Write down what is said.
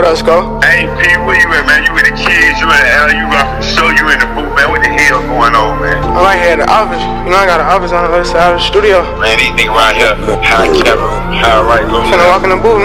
What up, Sko? Hey, P, where you at, man? You with the kids, you in the alley, you got the show, you in the booth, man. What the hell going on, man? I'm right here at the office. You know, I got an office on the other side of the studio. Man, these niggas around here, high camera, high right, low. Finna walk in the booth.